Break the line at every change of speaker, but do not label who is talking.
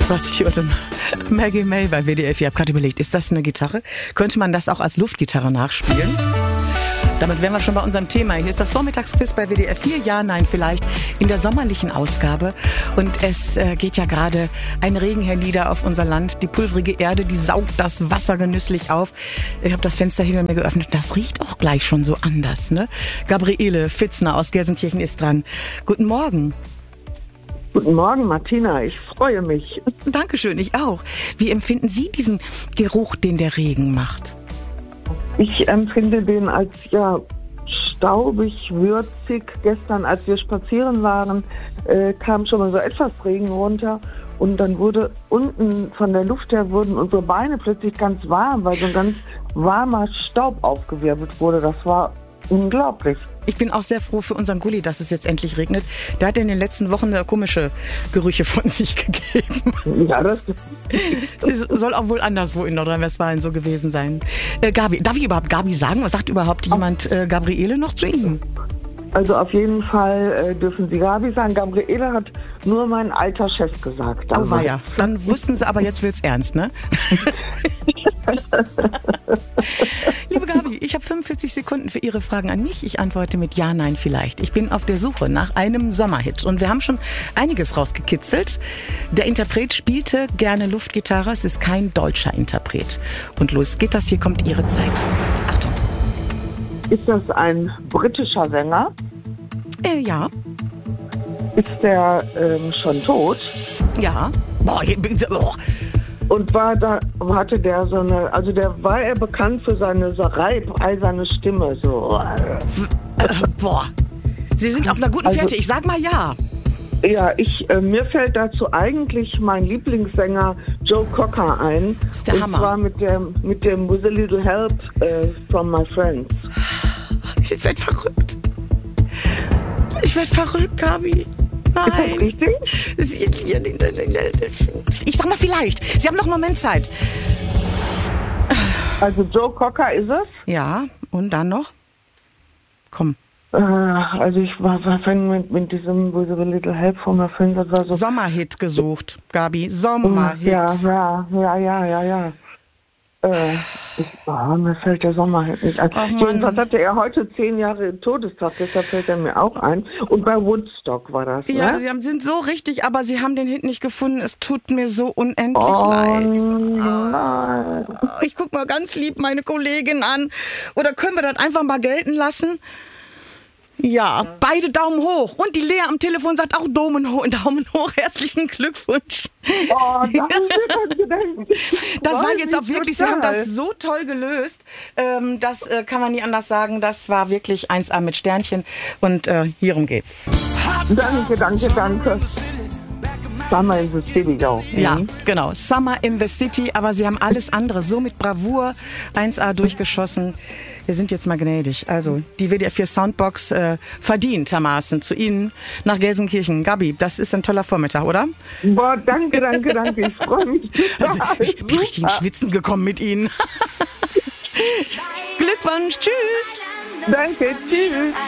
Was ich hörte, Maggie May bei WDR 4. Ich habe gerade überlegt, ist das eine Gitarre? Könnte man das auch als Luftgitarre nachspielen? Damit wären wir schon bei unserem Thema. Hier ist das Vormittagsquiz bei WDR 4. Ja, nein, vielleicht in der sommerlichen Ausgabe. Und es geht ja gerade ein Regen hernieder auf unser Land. Die pulverige Erde, die saugt das Wasser genüsslich auf. Ich habe das Fenster hinter mir geöffnet. Das riecht auch gleich schon so anders, ne? Gabriele Fitzner aus Gelsenkirchen ist dran. Guten Morgen.
Guten Morgen, Martina. Ich freue mich.
Dankeschön, ich auch. Wie empfinden Sie diesen Geruch, den der Regen macht?
Ich empfinde den als staubig, würzig. Gestern, als wir spazieren waren, kam schon mal so etwas Regen runter. Und dann wurde unten von der Luft her wurden unsere Beine plötzlich ganz warm, weil so ein ganz warmer Staub aufgewirbelt wurde. Das war unglaublich.
Ich bin auch sehr froh für unseren Gulli, dass es jetzt endlich regnet. Der hat in den letzten Wochen komische Gerüche von sich gegeben.
Ja, das
Es soll auch wohl anderswo in Nordrhein-Westfalen so gewesen sein. Gabi, darf ich überhaupt Gabi sagen? Was sagt überhaupt jemand Gabriele noch zu Ihnen?
Also auf jeden Fall dürfen Sie Gabi sagen. Gabriele hat nur mein alter Chef gesagt.
Oh weia, dann wussten Sie aber, jetzt wird's ernst, ne? Liebe Gabi, ich habe 45 Sekunden für Ihre Fragen an mich. Ich antworte mit Ja, Nein, vielleicht. Ich bin auf der Suche nach einem Sommerhit und wir haben schon einiges rausgekitzelt. Der Interpret spielte gerne Luftgitarre. Es ist kein deutscher Interpret. Und los geht das, hier kommt Ihre Zeit. Achtung.
Ist das ein britischer Sänger?
Ja.
Ist der schon tot?
Ja. Boah.
Und hatte der so eine, also war er bekannt für seine so eiserne Stimme, so.
Boah. Sie sind auf einer guten Fährte. Ich sag mal ja.
Ja, mir fällt dazu eigentlich mein Lieblingssänger Joe Cocker ein.
Das ist der Hammer.
Und zwar mit dem With a Little Help from My Friends.
Ich werd verrückt. Ich werd verrückt, Gabi. Nein.
Ist das richtig?
Ich sag mal vielleicht. Sie haben noch einen Moment Zeit.
Also Joe Cocker ist es?
Ja, und dann noch? Komm.
Also ich war mit diesem With a Little Help from My Friends, das war so...
Sommerhit gesucht, Gabi. Sommerhit.
Ja. Mir fällt der Sommerhit nicht ein. Jedenfalls hatte er heute 10 Jahre Todestag, deshalb fällt er mir auch ein. Und bei Woodstock war das,
ja,
ne?
Sie sind so richtig, aber Sie haben den Hit nicht gefunden. Es tut mir so unendlich leid.
Nein.
Ich guck mal ganz lieb meine Kollegin an. Oder können wir das einfach mal gelten lassen? Ja, beide Daumen hoch. Und die Lea am Telefon sagt auch Daumen hoch. Herzlichen Glückwunsch.
Oh, danke.
Das war jetzt auch wirklich, Sie haben das so toll gelöst. Das kann man nie anders sagen. Das war wirklich 1A mit Sternchen. Und hierum geht's.
Danke. Summer in the City, doch.
Ja, genau. Summer in the City. Aber Sie haben alles andere so mit Bravour 1A durchgeschossen. Wir sind jetzt mal gnädig. Also, die WDR 4 Soundbox verdientermaßen zu Ihnen nach Gelsenkirchen. Gabi, das ist ein toller Vormittag, oder?
Boah, danke. Ich freue mich.
Also, ich bin richtig ins Schwitzen gekommen mit Ihnen. Glückwunsch, tschüss.
Danke, tschüss.